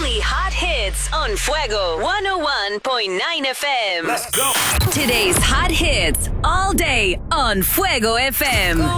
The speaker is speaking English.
Only hot hits on Fuego 101.9 FM. Let's go. Today's hot hits all day on Fuego FM.